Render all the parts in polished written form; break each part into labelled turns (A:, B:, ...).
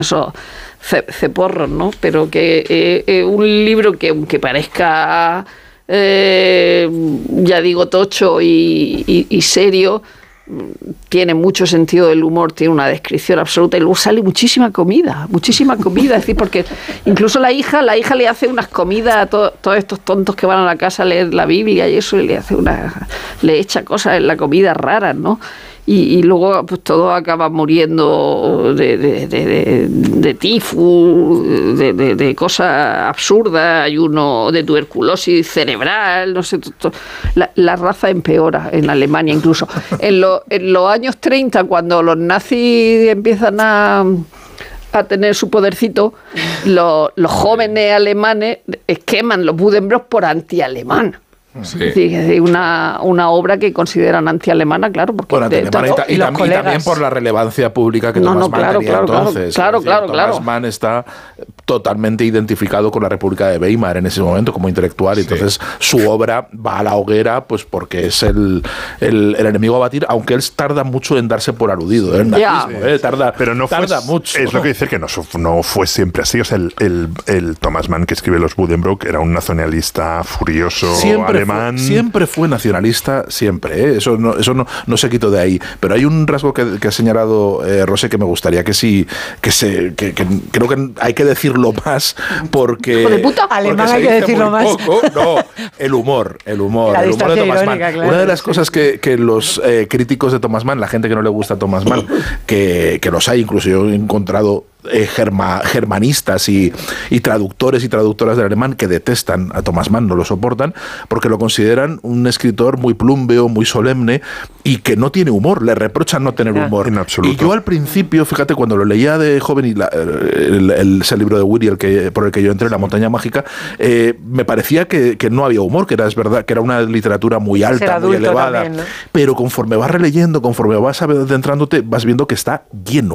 A: esos ceporros, ¿no? Pero que un libro que aunque parezca, ya digo, tocho y serio, tiene mucho sentido del humor, tiene una descripción absoluta, y luego sale muchísima comida, es decir, porque incluso la hija le hace unas comidas a todos estos tontos que van a la casa a leer la Biblia y eso, y le echa cosas en la comida raras, ¿no? Y luego pues todos acaban muriendo de tifus, de cosas absurdas. Hay uno de tuberculosis cerebral, no sé, la raza empeora en Alemania incluso. En los años 30, cuando los nazis empiezan a tener su podercito, los jóvenes alemanes queman los Buddenbrook por anti-alemán. Sí. Es decir, una obra que consideran anti-alemana, claro, porque
B: y también por la relevancia pública que Thomas Mann tenía entonces.
A: Claro.
B: Thomas Mann está totalmente identificado con la República de Weimar en ese momento como intelectual, y entonces su obra va a la hoguera pues porque es el enemigo a batir, aunque él tarda mucho en darse por aludido.
C: Pero no tarda mucho. Es lo que decir que no fue siempre así. O sea, el Thomas Mann que escribe los Buddenbrook era un nacionalista furioso.
B: Siempre fue nacionalista, siempre, ¿eh? Eso no se quitó de ahí. Pero hay un rasgo que ha señalado Rosé que me gustaría que creo que hay que decirlo más, porque...
D: ¡Hijo de puta! Alemán hay que decirlo más.
B: No, el humor de Thomas Mann. Claro, una de las cosas que los críticos de Thomas Mann, la gente que no le gusta a Thomas Mann, que los hay, incluso yo he encontrado germanistas y traductores y traductoras del alemán que detestan a Thomas Mann, no lo soportan, porque lo consideran un escritor muy plúmbeo, muy solemne, y que no tiene humor, le reprochan no tener humor.
C: En absoluto.
B: Y yo al principio, fíjate, cuando lo leía de joven, y ese libro de Weary, por el que yo entré, La montaña mágica, me parecía que no había humor, es verdad, que era una literatura muy alta, muy elevada, también, ¿no? Pero conforme vas releyendo, conforme vas adentrándote, vas viendo que está lleno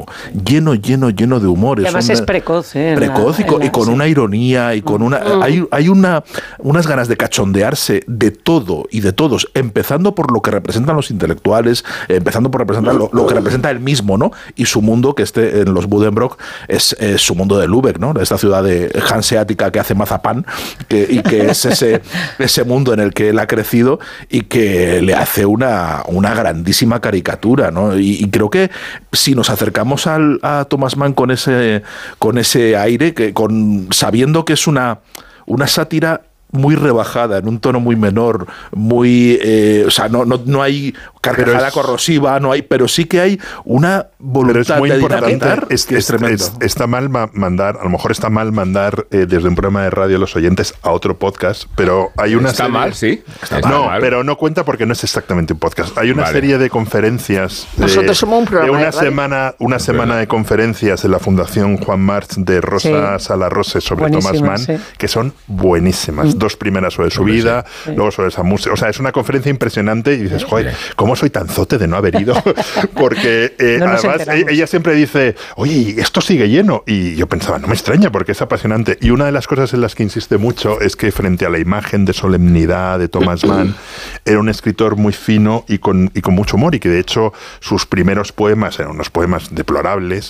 B: de humor.
D: Y además es precoz,
B: y con una ironía y con hay unas ganas de cachondearse de todo y de todos, empezando por lo que representan los intelectuales, empezando por representar lo que representa él mismo, ¿no? Y su mundo, que en los Buddenbrook es su mundo de Lübeck, ¿no? Esta ciudad hanseática que hace mazapán, y que es ese mundo en el que él ha crecido, y que le hace una grandísima caricatura, ¿no? Y creo que si nos acercamos a Thomas Mann con ese aire, sabiendo que es una sátira muy rebajada, en un tono muy menor, muy no hay carcajada corrosiva, pero sí que hay una voluntad de dinamitar.
C: Es tremendo. Está mal mandar, a lo mejor está mal mandar desde un programa de radio a los oyentes a otro podcast, pero hay una serie...
E: mal, sí.
C: Mal. Pero no cuenta porque no es exactamente un podcast. Hay una serie de conferencias.
A: Nosotros somos un programa
C: una semana de conferencias en la Fundación Juan March de Rosa Sala Rose sobre Thomas Mann, que son buenísimas. 2 primeras sobre su vida, luego sobre esa música. O sea, es una conferencia impresionante y dices, joder, ¿cómo soy tan zote de no haber ido? Porque además ella siempre dice, oye, esto sigue lleno. Y yo pensaba, no me extraña porque es apasionante. Y una de las cosas en las que insiste mucho es que frente a la imagen de solemnidad de Thomas Mann, era un escritor muy fino y con mucho humor, y que de hecho sus primeros poemas eran unos poemas deplorables,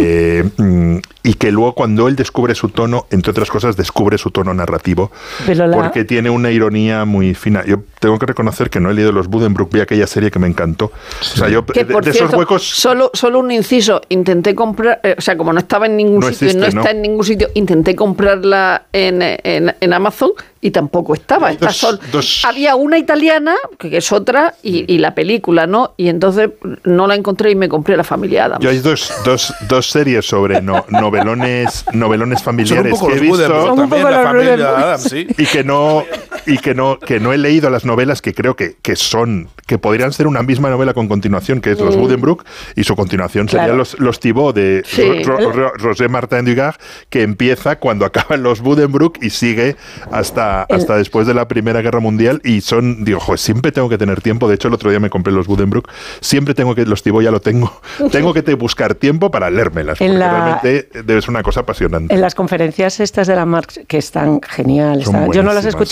C: y que luego cuando él descubre su tono, entre otras cosas, descubre su tono narrativo, porque tiene una ironía muy fina. Yo tengo que reconocer que no he leído los Buddenbrook, vi aquella serie que me encantó. O sea, yo
A: que, por cierto, esos huecos... Solo un inciso, intenté comprar, o sea, como no estaba en ningún sitio, no está en ningún sitio, intenté comprarla en Amazon y tampoco estaba. Había una italiana, que es otra, y la película, ¿no? Y entonces no la encontré y me compré La familia Adams.
C: Yo hay dos series sobre novelones familiares que he visto.
B: También La familia Adams, sí.
C: Y que no he leído las novelas, que creo que podrían ser una misma novela con continuación, que es Los Buddenbrook, y su continuación sería Los Thibaut de Roger Martin Dugard, que empieza cuando acaban los Buddenbrook y sigue hasta después de la Primera Guerra Mundial, y siempre tengo que tener tiempo. De hecho, el otro día me compré los Buddenbrook, siempre los Thibaut ya lo tengo que buscar tiempo para leérmelas, porque realmente debe ser una cosa apasionante.
D: En las conferencias estas de la Marx, que están geniales, yo no las he escuchado todas,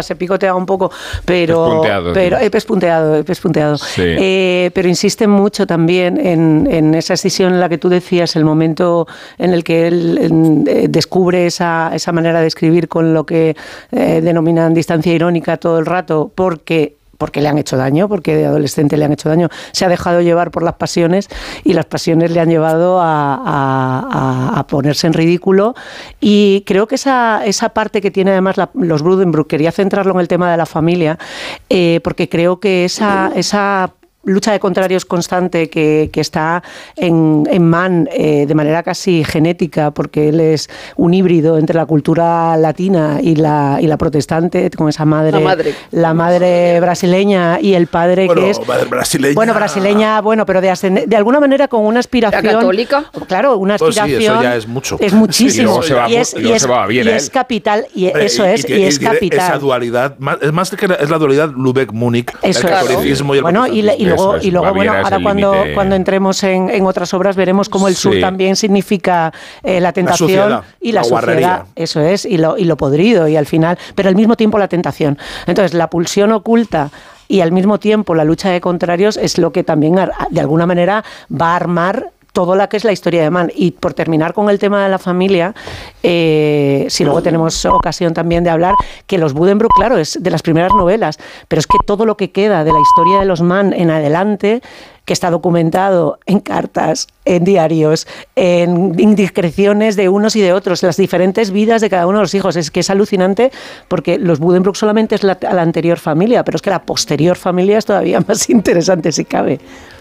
D: se picotea un poco, pero pespunteado. Sí. Pero insiste mucho también en esa escisión en la que tú decías, el momento en el que él descubre esa manera de escribir con lo que denominan distancia irónica todo el rato, porque le han hecho daño, porque de adolescente le han hecho daño, se ha dejado llevar por las pasiones y las pasiones le han llevado a ponerse en ridículo, y creo que esa parte que tiene además los Buddenbrook, quería centrarlo en el tema de la familia, porque creo que esa lucha de contrarios constante que está en Mann de manera casi genética, porque él es un híbrido entre la cultura latina y la protestante, con esa la madre brasileña y el padre que es brasileña, pero de alguna manera con una aspiración
A: católica,
D: claro, una aspiración,
B: sí, eso ya es mucho,
D: es muchísimo,
C: y es
D: capital, y eso es, y es capital.
B: Esa dualidad, es más que es la dualidad Lubeck-Múnich, el catolicismo y el protestantismo.
D: Y luego ahora cuando entremos en otras obras veremos cómo el sur también significa la tentación y la suciedad, eso es, y lo podrido, y al final, pero al mismo tiempo la tentación. Entonces, la pulsión oculta y al mismo tiempo la lucha de contrarios es lo que también de alguna manera va a armar todo lo que es la historia de Mann. Y por terminar con el tema de la familia, si luego tenemos ocasión también de hablar, que los Buddenbrook, claro, es de las primeras novelas, pero es que todo lo que queda de la historia de los Mann en adelante, que está documentado en cartas, en diarios, en indiscreciones de unos y de otros, las diferentes vidas de cada uno de los hijos, es que es alucinante, porque los Buddenbrook solamente es la anterior familia, pero es que la posterior familia es todavía más interesante, si cabe.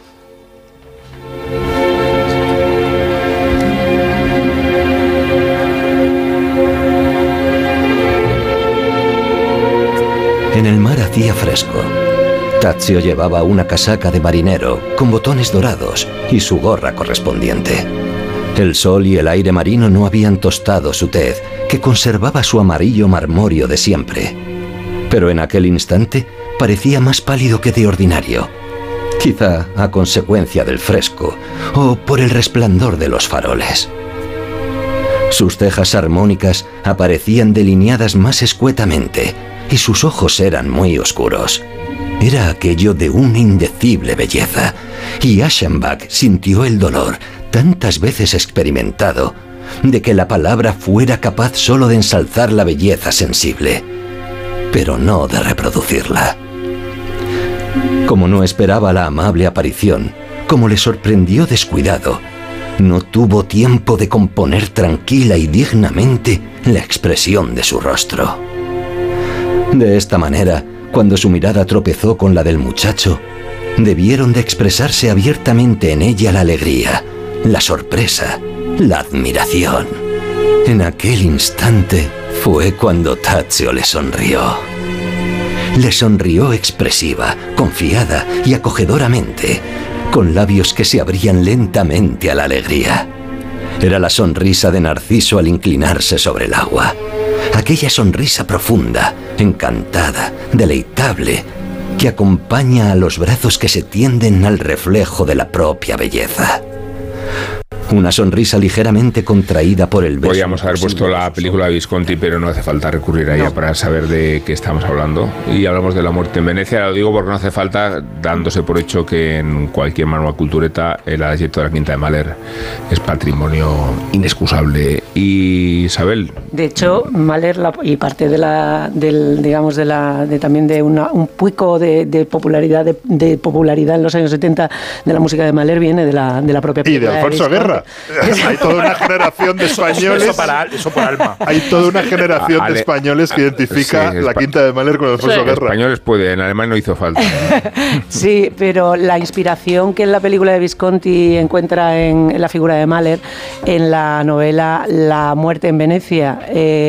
E: En el mar hacía fresco. Tadzio llevaba una casaca de marinero con botones dorados y su gorra correspondiente. El sol y el aire marino no habían tostado su tez, que conservaba su amarillo marmóreo de siempre. Pero en aquel instante parecía más pálido que de ordinario, quizá a consecuencia del fresco o por el resplandor de los faroles. Sus cejas armónicas aparecían delineadas más escuetamente y sus ojos eran muy oscuros. Era aquello de una indecible belleza, y Aschenbach sintió el dolor, tantas veces experimentado, de que la palabra fuera capaz solo de ensalzar la belleza sensible, pero no de reproducirla. Como no esperaba la amable aparición, como le sorprendió descuidado, no tuvo tiempo de componer tranquila y dignamente la expresión de su rostro. De esta manera, cuando su mirada tropezó con la del muchacho, debieron de expresarse abiertamente en ella la alegría, la sorpresa, la admiración. En aquel instante fue cuando Tadzio le sonrió. Le sonrió expresiva, confiada y acogedoramente, con labios que se abrían lentamente a la alegría. Era la sonrisa de Narciso al inclinarse sobre el agua. Aquella sonrisa profunda, encantada, deleitable, que acompaña a los brazos que se tienden al reflejo de la propia belleza. Una sonrisa ligeramente contraída por el beso.
F: Podríamos haber puesto la película de Visconti, pero no hace falta recurrir a ella para saber de qué estamos hablando. Y hablamos de La muerte en Venecia, lo digo porque no hace falta, dándose por hecho que en cualquier manual cultureta el Adagietto de la Quinta de Mahler es patrimonio inexcusable. Y Isabel.
D: De hecho, Mahler y parte también de un pico de popularidad en los años 70 de la música de Mahler viene de la propia película.
C: Y de Alfonso Guerra. Hay toda una generación de españoles. Eso por alma. Hay toda una generación de españoles que identifica la Quinta de Mahler con Alfonso Guerra.
F: Españoles puede, en alemán no hizo falta.
D: Sí, pero la inspiración que en la película de Visconti encuentra en la figura de Mahler, en la novela La muerte en Venecia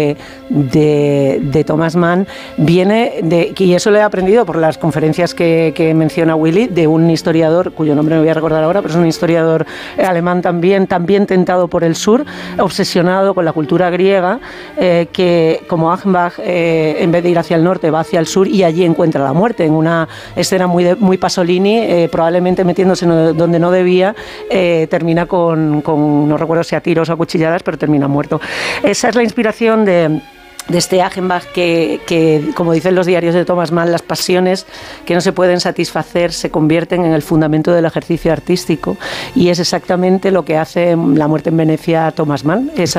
D: de Thomas Mann, viene y eso lo he aprendido por las conferencias que menciona Willy, de un historiador cuyo nombre no voy a recordar ahora, pero es un historiador alemán también tentado por el sur, obsesionado con la cultura griega, que como Achenbach, en vez de ir hacia el norte, va hacia el sur y allí encuentra la muerte, en una escena muy Pasolini, probablemente metiéndose donde no debía, termina con, no recuerdo si a tiros o a cuchilladas, pero termina muerto. Esa es la inspiración de Achenbach que, como dicen los diarios de Thomas Mann, las pasiones que no se pueden satisfacer se convierten en el fundamento del ejercicio artístico, y es exactamente lo que hace La muerte en Venecia Thomas Mann.